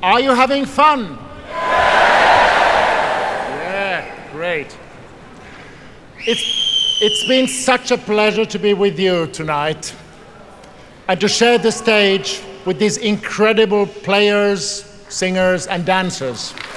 Are you having fun? Yeah, great. It's been such a pleasure to be with you tonight and to share the stage with these incredible players, singers, and dancers.